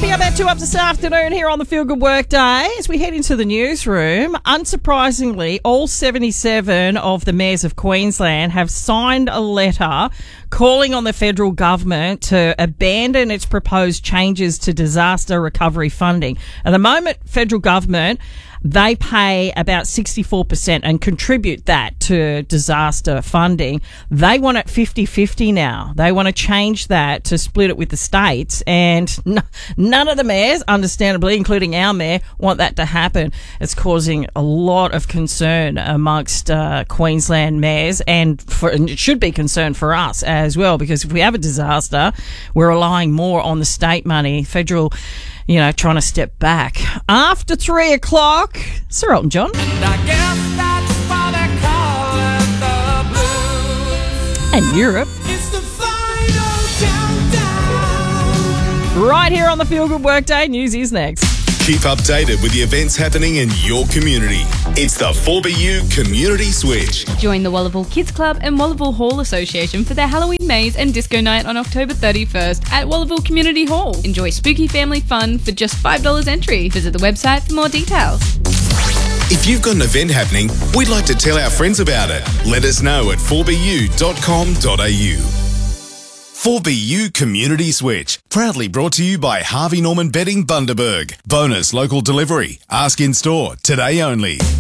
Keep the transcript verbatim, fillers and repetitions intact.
Wrapping up our two up this afternoon here on the Feel Good Work Day as we head into the newsroom. Unsurprisingly, all seventy-seven of the mayors of Queensland have signed a letter calling on the federal government to abandon its proposed changes to disaster recovery funding. At the moment, federal government, they pay about sixty-four percent and contribute that to disaster funding. They want it fifty-fifty now. They want to change that to split it with the states, and n- none of the mayors, understandably, including our mayor, want that to happen. It's causing a lot of concern amongst uh, Queensland mayors, and, for, and it should be concern for us as well, because if we have a disaster, we're relying more on the state money. Federal, you know, trying to step back. After three o'clock, Sir Elton John. And I guess that's why they call it the blues. And Europe. It's the final countdown. Right here on the Feel Good Workday. News is next. Keep updated with the events happening in your community. It's the four B U Community Switch. Join the Wallaville Kids Club and Wallaville Hall Association for their Halloween maze and disco night on October thirty-first at Wallaville Community Hall. Enjoy spooky family fun for just five dollars entry. Visit the website for more details. If you've got an event happening, we'd like to tell our friends about it. Let us know at four b u dot com dot a u. four B U Community Switch, proudly brought to you by Harvey Norman Bedding Bundaberg. Bonus local delivery. Ask in store, today only.